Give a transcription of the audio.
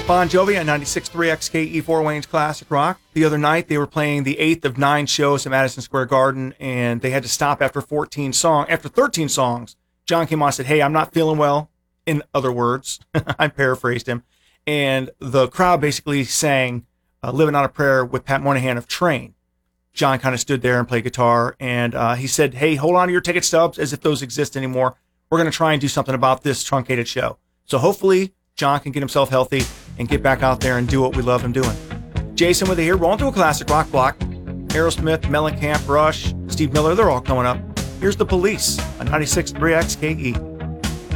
Bon Jovi at 96.3 XKE Fort Wayne's Classic Rock. The other night, they were playing the 8th of 9 shows at Madison Square Garden, and they had to stop after 13 songs. John came on and said, "Hey, I'm not feeling well." In other words, I paraphrased him. And the crowd basically sang Living on a Prayer with Pat Monahan of Train. John kind of stood there and played guitar, and he said, "Hey, hold on to your ticket stubs as if those exist anymore. We're going to try and do something about this truncated show." So hopefully John can get himself healthy and get back out there and do what we love him doing. Jason with it here, rolling through a classic rock block. Aerosmith, Mellencamp, Rush, Steve Miller, they're all coming up. Here's The Police on 96.3 XKE.